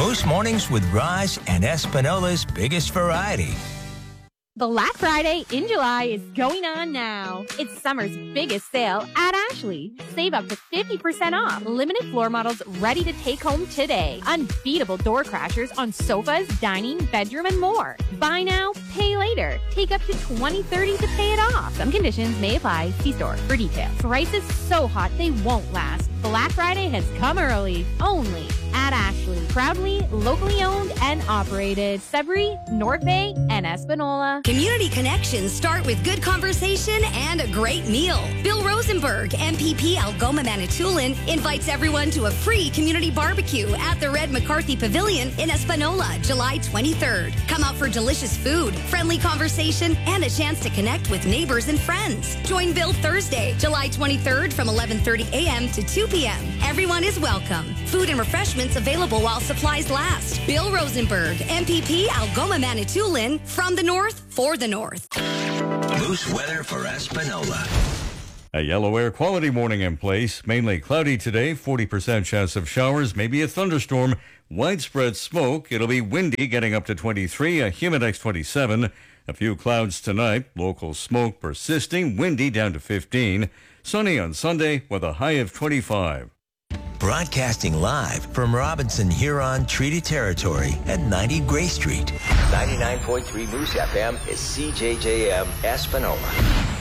Moose Mornings with Roz and Espinola's biggest variety. Black Friday in July is going on now. It's summer's biggest sale at Ashley. Save up to 50% off. Limited floor models ready to take home today. Unbeatable door crashers on sofas, dining, bedroom, and more. Buy now, pay later. Take up to 20/30 to pay it off. Some conditions may apply. See store for details. Prices so hot they won't last. Black Friday has come early. Only at Ashley. Proudly, locally owned and operated. Sudbury, North Bay, and Espanola. Community connections start with good conversation and a great meal. Bill Rosenberg, MPP Algoma Manitoulin, invites everyone to a free community barbecue at the Red McCarthy Pavilion in Espanola, July 23rd. Come out for delicious food, friendly conversation, and a chance to connect with neighbors and friends. Join Bill Thursday, July 23rd from 11:30 a.m. to 2 p.m. Everyone is welcome. Food and refreshments available while supplies last. Bill Rosenberg, MPP Algoma Manitoulin, from the north for the north. Moose weather for Espanola. A yellow air quality warning in place. Mainly cloudy today, 40% chance of showers, maybe a thunderstorm, widespread smoke. It'll be windy, getting up to 23, a Humidex 27. A few clouds tonight, local smoke persisting, windy down to 15. Sunny on Sunday with a high of 25. Broadcasting live from Robinson Huron Treaty Territory at 90 Gray Street. 99.3 Moose FM is CJJM Espanola.